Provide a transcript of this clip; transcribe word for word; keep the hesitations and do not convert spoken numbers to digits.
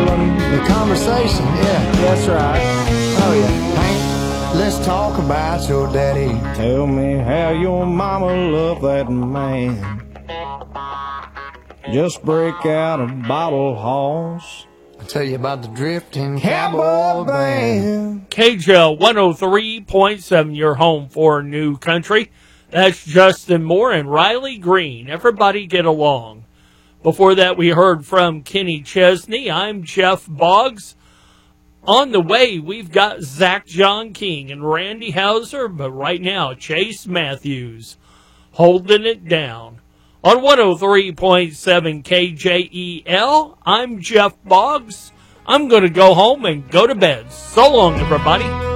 controlling the conversation. Yeah, that's right. Oh yeah. Hank, let's talk about your daddy. Tell me how your mama loved that man. Just break out a bottle horse. I'll tell you about the drifting cowboy band. K J L one oh three point seven, your home for New Country. That's Justin Moore and Riley Green. Everybody get along. Before that, we heard from Kenny Chesney. I'm Jeff Boggs. On the way, we've got Zach John King and Randy Hauser, but right now, Chase Matthews holding it down. On one oh three point seven K J E L, I'm Jeff Boggs. I'm going to go home and go to bed. So long, everybody.